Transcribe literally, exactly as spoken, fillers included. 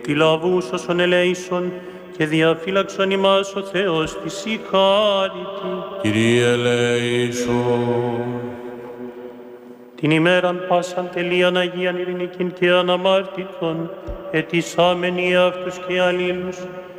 τη λαβούς όσων ελέησον και διαφύλαξον ημάς ο Θεός της η χάριτη. Κύριε ελέησον. Την ημέραν πάσαν τελείαν Αγίαν ειρηνικήν και αναμάρτητον, ετισάμενοι αυτούς και αλλήλους,